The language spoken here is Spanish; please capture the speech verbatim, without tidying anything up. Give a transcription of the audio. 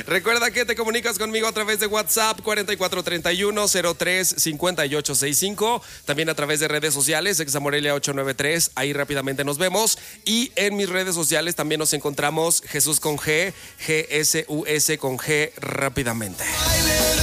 Recuerda que te comunicas conmigo a través de WhatsApp cuarenta y cuatro treinta y uno cero tres cincuenta y ocho sesenta y cinco. También a través de redes sociales, Examorelia ocho nueve tres. Ahí rápidamente nos vemos. Y en mis redes sociales también nos encontramos Jesús con G, G S U S con G rápidamente.